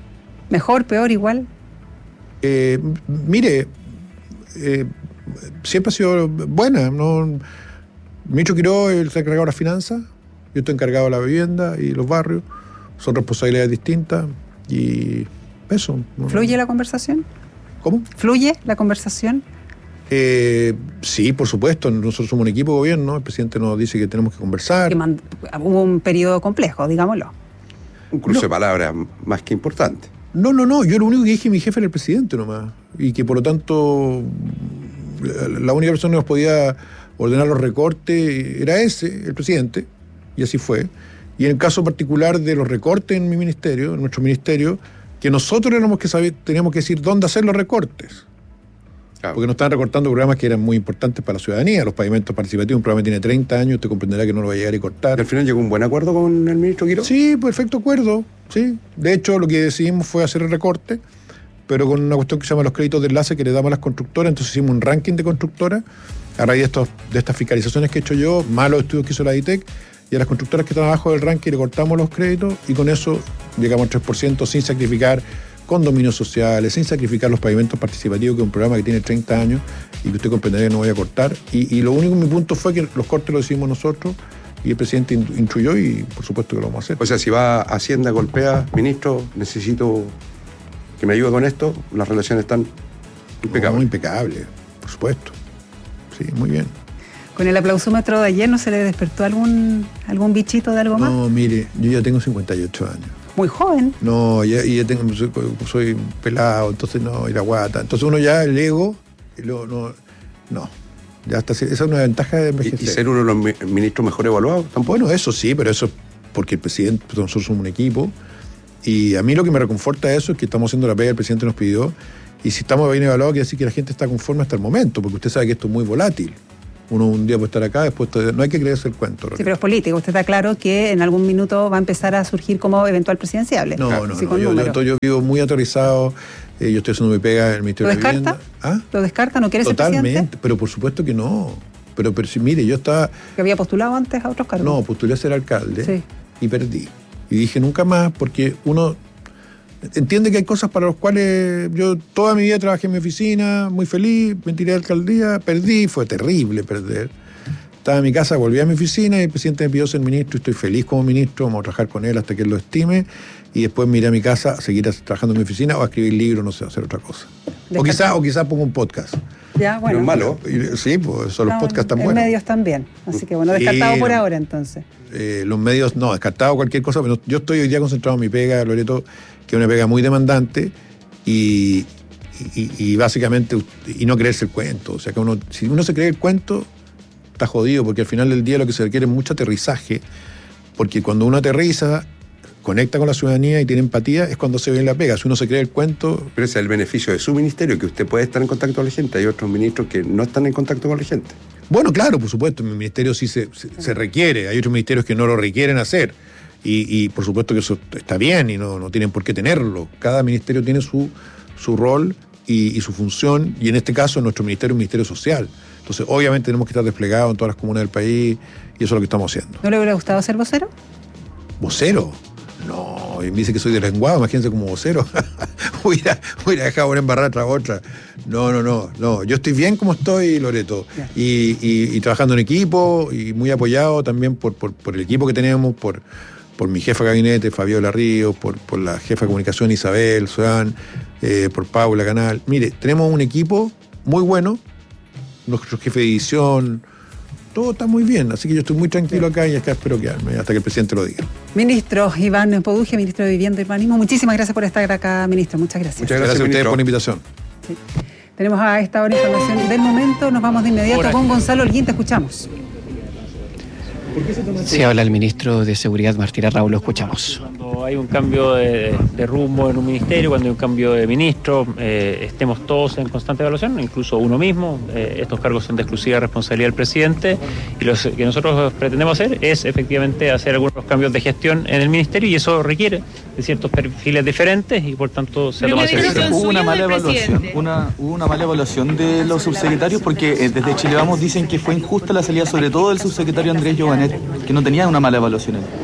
¿Mejor, peor, igual? Eh, mire, eh, siempre ha sido buena. ¿no? El ministro Quiroga está encargado de las finanzas, yo estoy encargado de la vivienda y los barrios. Son responsabilidades distintas y eso. ¿no? ¿Fluye la conversación? ¿Cómo? ¿Fluye la conversación? Eh, sí, por supuesto. Nosotros somos un equipo de gobierno. El presidente nos dice que tenemos que conversar. Que mand- hubo un periodo complejo, digámoslo. Un cruce No. de palabras más que importante. No, no, no. Yo lo único que dije, mi jefe era el presidente nomás. Y que por lo tanto, la única persona que nos podía ordenar los recortes era ese, el presidente. Y así fue. Y en el caso particular de los recortes en mi ministerio, en nuestro ministerio, que nosotros éramos que saber, teníamos que decir dónde hacer los recortes. Claro. Porque nos estaban recortando programas que eran muy importantes para la ciudadanía. Los pavimentos participativos, un programa que tiene treinta años, usted comprenderá que no lo va a llegar y cortar. ¿Y al final llegó un buen acuerdo con el ministro Quiroga? Sí, perfecto acuerdo. Sí. De hecho, lo que decidimos fue hacer el recorte, pero con una cuestión que se llama los créditos de enlace que le damos a las constructoras. Entonces hicimos un ranking de constructoras a raíz de, estos, de estas fiscalizaciones que he hecho yo, malos estudios que hizo la I T E C, y a las constructoras que están abajo del ranking le cortamos los créditos y con eso llegamos al tres por ciento sin sacrificar condominios sociales, sin sacrificar los pavimentos participativos, que es un programa que tiene treinta años y que usted comprenderá que no voy a cortar. Y, y lo único, mi punto fue que los cortes los hicimos nosotros y el presidente instruyó y por supuesto que lo vamos a hacer. O sea, si va a Hacienda golpea, ministro, necesito que me ayude con esto, las relaciones están impecables. No, impecable, por supuesto. Sí, muy bien. ¿Con el aplausómetro de ayer no se le despertó algún algún bichito de algo más? No, mire, yo ya tengo cincuenta y ocho años. Muy joven. No, ya, ya tengo, soy, soy pelado, entonces no, y la guata. Entonces uno ya, el ego, lo, no, no. Ya está, esa es una ventaja de envejecer. ¿Y, y ser uno de los ministros mejor evaluados? ¿Tampoco? Bueno, eso sí, pero eso porque el presidente, nosotros somos un equipo, y a mí lo que me reconforta eso es que estamos haciendo la pega que el presidente nos pidió, y si estamos bien evaluados quiere decir que la gente está conforme hasta el momento, porque usted sabe que esto es muy volátil. Uno un día puede estar acá, después no hay que creerse el cuento. Sí, pero es político. Usted está claro que en algún minuto va a empezar a surgir como eventual presidenciable. No, claro, no, sí, no. Yo, yo, yo vivo muy aterrizado. Eh, yo estoy haciendo mi pega en el Ministerio de la Vivienda. ¿Lo descarta? ¿Ah? ¿Lo descarta? ¿No quiere ser presidente? Totalmente, pero por supuesto que no. Pero, pero si mire, yo estaba... ¿Que había postulado antes a otros cargos? No, postulé a ser alcalde sí. y perdí. Y dije nunca más porque uno entiende que hay cosas para las cuales yo toda mi vida trabajé en mi oficina, muy feliz, me tiré a la alcaldía, perdí, fue terrible perder. Estaba en mi casa, volví a mi oficina y el presidente me pidió ser ministro y estoy feliz como ministro, vamos a trabajar con él hasta que él lo estime y después me iré a mi casa a seguir trabajando en mi oficina o a escribir libros, no sé, hacer otra cosa. O quizás o quizá pongo un podcast. Ya, bueno. No es malo. Sí, pues son los no, podcasts tan en buenos. En medios también. Así que bueno, descartado sí, por no, ahora entonces. Eh, los medios, no, descartado cualquier cosa, pero yo estoy hoy día concentrado en mi pega, Loreto, que es una pega muy demandante y, y, y básicamente, y no creerse el cuento. O sea, que uno, si uno se cree el cuento, está jodido, porque al final del día lo que se requiere es mucho aterrizaje, porque cuando uno aterriza, conecta con la ciudadanía y tiene empatía, es cuando se ve en la pega. Si uno se cree el cuento... Pero ese es el beneficio de su ministerio, que usted puede estar en contacto con la gente. Hay otros ministros que no están en contacto con la gente. Bueno, claro, por supuesto, en mi ministerio sí se, se, se requiere. Hay otros ministerios que no lo requieren hacer. Y, y por supuesto que eso está bien y no, no tienen por qué tenerlo. Cada ministerio tiene su, su rol y, y su función, y en este caso nuestro ministerio es un ministerio social. Entonces, obviamente tenemos que estar desplegados en todas las comunas del país y eso es lo que estamos haciendo. ¿No le hubiera gustado ser vocero? ¿Vocero? No, y me dice que soy deslenguado, imagínense como vocero. hubiera, hubiera dejado una embarrada tras otra. No, no, no, no. Yo estoy bien como estoy, Loreto. Y, y, y trabajando en equipo y muy apoyado también por, por, por el equipo que tenemos, por, por mi jefa de gabinete, Fabiola Ríos, por, por la jefa de comunicación, Isabel Soán, eh, por Paula Canal. Mire, tenemos un equipo muy bueno, nuestro jefe de edición, todo está muy bien, así que yo estoy muy tranquilo acá y acá espero quedarme hasta que el presidente lo diga. Ministro Iván Poduje, ministro de Vivienda y Urbanismo, muchísimas gracias por estar acá, ministro, muchas gracias. Muchas gracias, gracias a ustedes por la invitación. Sí. Tenemos a esta hora información del momento, nos vamos de inmediato Hola. con Gonzalo Holguín, te escuchamos. Sí, habla el ministro de Seguridad, Martín Arrau, lo escuchamos. Cuando hay un cambio de, de rumbo en un ministerio, cuando hay un cambio de ministro, eh, estemos todos en constante evaluación, incluso uno mismo. Eh, estos cargos son de exclusiva responsabilidad del presidente y lo que nosotros pretendemos hacer es efectivamente hacer algunos cambios de gestión en el ministerio y eso requiere de ciertos perfiles diferentes y por tanto se toma decisión. Hubo una mala evaluación, una, hubo una mala evaluación de los subsecretarios porque eh, desde Chile Vamos dicen que fue injusta la salida sobre todo del subsecretario Andrés Giovanet, que no tenía una mala evaluación él.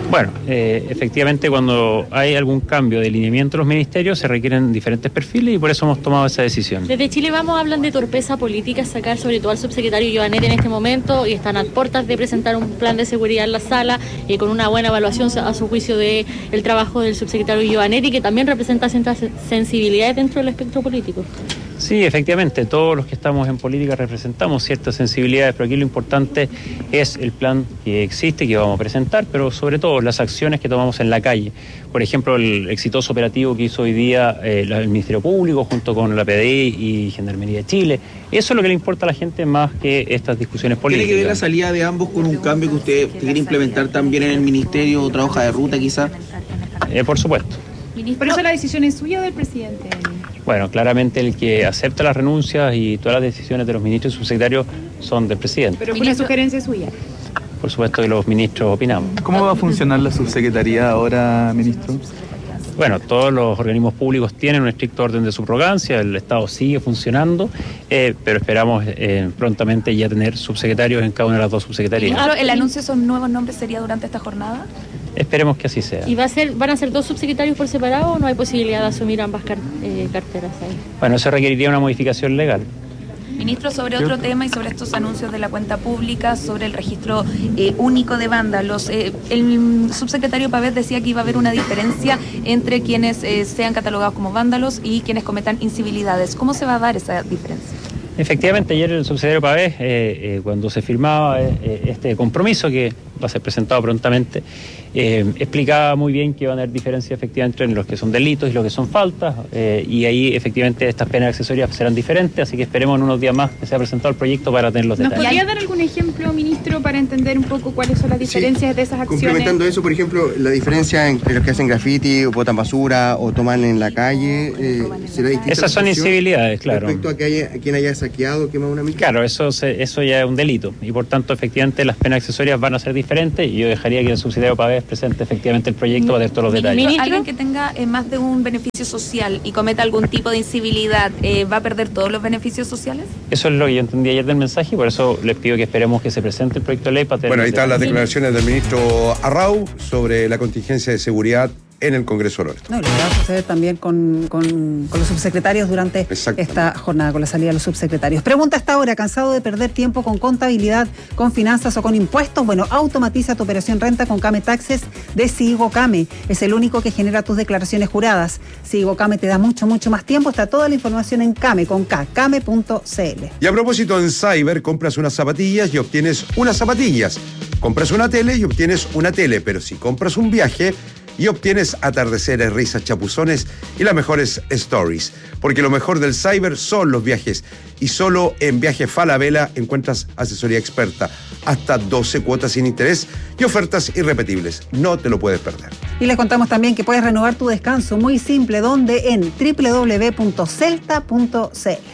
Bueno, eh, efectivamente cuando hay algún cambio de lineamiento de los ministerios se requieren diferentes perfiles y por eso hemos tomado esa decisión. Desde Chile Vamos hablan de torpeza política sacar sobre todo al subsecretario Giovannetti en este momento y están a puertas de presentar un plan de seguridad en la sala y con una buena evaluación a su juicio de el trabajo del subsecretario Giovannetti, que también representa ciertas sensibilidades dentro del espectro político. Sí, efectivamente, todos los que estamos en política representamos ciertas sensibilidades, pero aquí lo importante es el plan que existe, que vamos a presentar, pero sobre todo las acciones que tomamos en la calle. Por ejemplo, el exitoso operativo que hizo hoy día eh, el Ministerio Público junto con la P D I y Gendarmería de Chile. Eso es lo que le importa a la gente más que estas discusiones políticas. ¿Tiene que ver la salida de ambos con un cambio que usted quiere implementar también en el Ministerio, otra hoja de ruta quizá? Eh, por supuesto. ¿Por eso la decisión es suya o del presidente? Bueno, claramente el que acepta las renuncias y todas las decisiones de los ministros y subsecretarios son del presidente. Pero fue una sugerencia suya. Por supuesto que los ministros opinamos. ¿Cómo va a funcionar la subsecretaría ahora, ministro? Bueno, todos los organismos públicos tienen un estricto orden de subrogancia, el Estado sigue funcionando, eh, pero esperamos eh, prontamente ya tener subsecretarios en cada una de las dos subsecretarías. Claro, ¿el anuncio de esos nuevos nombres sería durante esta jornada? Esperemos que así sea. ¿Y va a ser, van a ser dos subsecretarios por separado o no hay posibilidad de asumir ambas car eh, carteras ahí? Bueno, eso requeriría una modificación legal. Ministro, sobre otro tema y sobre estos anuncios de la cuenta pública, sobre el registro eh, único de vándalos, eh, el subsecretario Pavés decía que iba a haber una diferencia entre quienes eh, sean catalogados como vándalos y quienes cometan incivilidades. ¿Cómo se va a dar esa diferencia? Efectivamente, ayer el subsecretario Pavés, eh, eh, cuando se firmaba eh, este compromiso que va a ser presentado prontamente, eh, explicaba muy bien que van a haber diferencias efectivamente entre los que son delitos y los que son faltas, eh, y ahí efectivamente estas penas accesorias serán diferentes, así que esperemos en unos días más que sea presentado el proyecto para tener los detalles. ¿Nos podría dar algún ejemplo, ministro, para entender un poco cuáles son las diferencias sí, de esas acciones? Complementando eso, por ejemplo, la diferencia entre los que hacen graffiti o botan basura o toman en la calle, eh, ¿será distinta? Esas son incivilidades, claro. Respecto a, que haya, a quien haya saqueado, quemado una micro. Claro, eso, se, eso ya es un delito y por tanto efectivamente las penas accesorias van a ser diferentes y yo dejaría que el subsecretario Pavés presente efectivamente el proyecto para tener todos los detalles. ¿Ministro? Alguien que tenga eh, más de un beneficio social y cometa algún tipo de incivilidad, eh, ¿va a perder todos los beneficios sociales? Eso es lo que yo entendí ayer del mensaje y por eso les pido que esperemos que se presente el proyecto de ley para tener... Bueno, ahí están las declaraciones del ministro Arrau sobre la contingencia de seguridad en el Congreso del Norte. No, lo que va a suceder también con, con, con los subsecretarios durante esta jornada, con la salida de los subsecretarios. Pregunta hasta ahora, ¿cansado de perder tiempo con contabilidad, con finanzas o con impuestos? Bueno, automatiza tu operación renta con Came Taxes de Sigo Came. Es el único que genera tus declaraciones juradas. Sigo Came te da mucho, mucho más tiempo. Está toda la información en Came, con K, came punto c l. Y a propósito, en Cyber compras unas zapatillas y obtienes unas zapatillas. Compras una tele y obtienes una tele. Pero si compras un viaje y obtienes atardeceres, risas, chapuzones y las mejores stories. Porque lo mejor del Cyber son los viajes. Y solo en Viajes Falabella encuentras asesoría experta, hasta doce cuotas sin interés y ofertas irrepetibles. No te lo puedes perder. Y les contamos también que puedes renovar tu descanso muy simple, donde en doble u doble u doble u punto celta punto c l.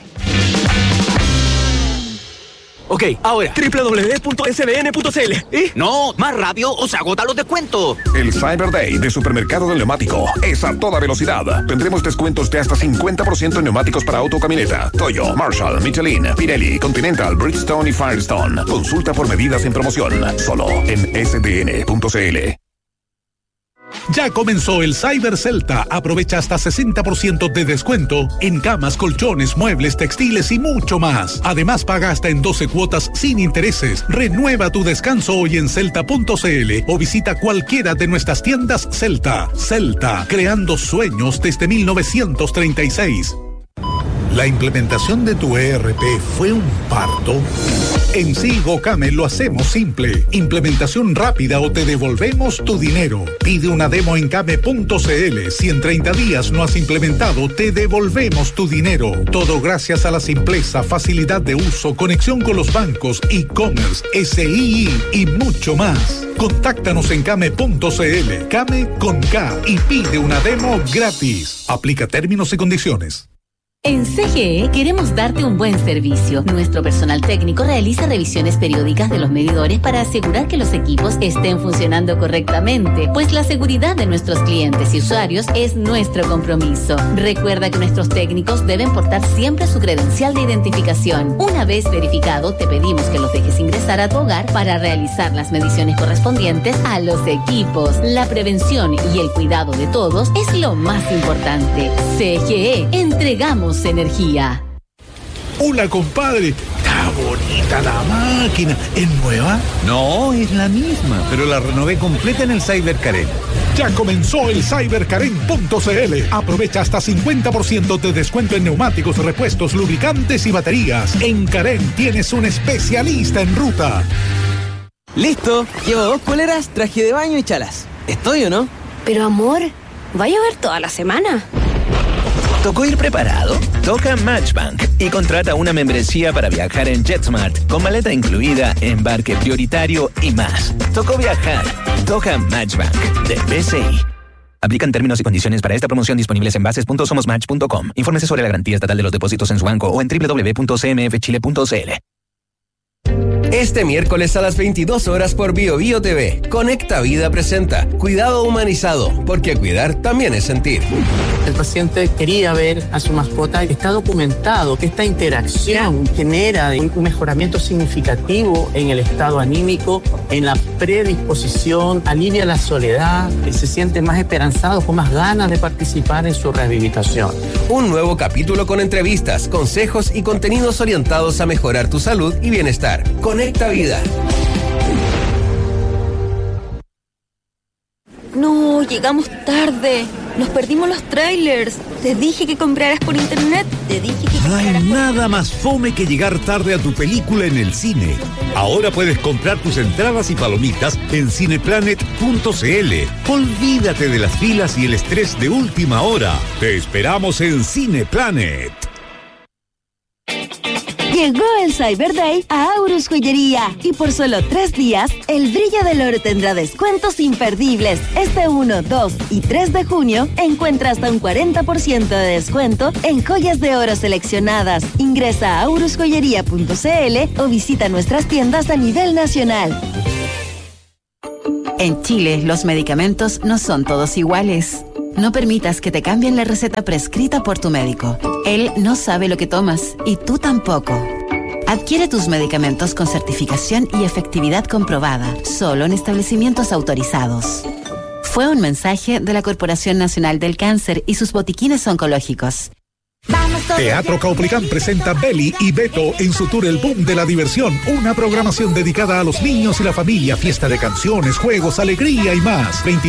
Ok, ahora, doble u doble u doble u punto s b n punto c l. ¿Eh? No, más rápido o se agotan los descuentos. El Cyber Day de Supermercado del Neumático es a toda velocidad. Tendremos descuentos de hasta cincuenta por ciento en neumáticos para auto o camioneta. Toyo, Marshall, Michelin, Pirelli, Continental, Bridgestone y Firestone. Consulta por medidas en promoción. Solo en s b n punto c l. Ya comenzó el Cyber Celta. Aprovecha hasta sesenta por ciento de descuento en camas, colchones, muebles, textiles y mucho más. Además, paga hasta en doce cuotas sin intereses. Renueva tu descanso hoy en celta punto c l o visita cualquiera de nuestras tiendas Celta. Celta, creando sueños desde mil novecientos treinta y seis. ¿La implementación de tu E R P fue un parto? En Sigo Came lo hacemos simple. Implementación rápida o te devolvemos tu dinero. Pide una demo en came punto c l. Si en treinta días no has implementado, te devolvemos tu dinero. Todo gracias a la simpleza, facilidad de uso, conexión con los bancos, e-commerce, S I I y mucho más. Contáctanos en came punto c l. Came con K y pide una demo gratis. Aplica términos y condiciones. En C G E queremos darte un buen servicio. Nuestro personal técnico realiza revisiones periódicas de los medidores para asegurar que los equipos estén funcionando correctamente, pues la seguridad de nuestros clientes y usuarios es nuestro compromiso. Recuerda que nuestros técnicos deben portar siempre su credencial de identificación. Una vez verificado, te pedimos que los dejes ingresar a tu hogar para realizar las mediciones correspondientes a los equipos. La prevención y el cuidado de todos es lo más importante. C G E, entregamos energía. Hola, compadre. Está bonita la máquina. ¿Es nueva? No, es la misma, pero la renové completa en el Cyber Karen. Ya comenzó el cyber karen punto c l. Aprovecha hasta cincuenta por ciento de descuento en neumáticos, repuestos, lubricantes y baterías. En Karen tienes un especialista en ruta. Listo. Llevo dos poleras, traje de baño y chalas. ¿Estoy o no? Pero amor, ¿va a llover toda la semana? ¿Tocó ir preparado? Toca Matchbank y contrata una membresía para viajar en JetSmart con maleta incluida, embarque prioritario y más. Tocó viajar. Toca Matchbank de B C I. Aplican términos y condiciones para esta promoción disponibles en bases punto somos match punto com. Infórmese sobre la garantía estatal de los depósitos en su banco o en doble u doble u doble u punto c m f chile punto c l. Este miércoles a las veintidós horas por Bio Bio T V, Conecta Vida presenta Cuidado Humanizado, porque cuidar también es sentir. El paciente quería ver a su mascota. Está documentado que esta interacción genera un mejoramiento significativo en el estado anímico, en la predisposición, alivia la soledad, se siente más esperanzado, con más ganas de participar en su rehabilitación. Un nuevo capítulo con entrevistas, consejos y contenidos orientados a mejorar tu salud y bienestar. Conecta Vida. No, llegamos tarde. Nos perdimos los trailers. Te dije que compraras por internet. Te dije que No hay nada más fome que llegar tarde a tu película en el cine. Ahora puedes comprar tus entradas y palomitas en cineplanet punto c l. Olvídate de las filas y el estrés de última hora. Te esperamos en Cineplanet. Llegó el Cyber Day a Aurus Joyería y por solo tres días, el brillo del oro tendrá descuentos imperdibles. Este uno, dos y tres de junio encuentra hasta un cuarenta por ciento de descuento en joyas de oro seleccionadas. Ingresa a aurus joyería punto c l o visita nuestras tiendas a nivel nacional. En Chile, los medicamentos no son todos iguales. No permitas que te cambien la receta prescrita por tu médico. Él no sabe lo que tomas y tú tampoco. Adquiere tus medicamentos con certificación y efectividad comprobada, solo en establecimientos autorizados. Fue un mensaje de la Corporación Nacional del Cáncer y sus botiquines oncológicos. Teatro Caupolicán presenta Beli y Beto en su tour El Boom de la Diversión, una programación dedicada a los niños y la familia, fiesta de canciones, juegos, alegría y más.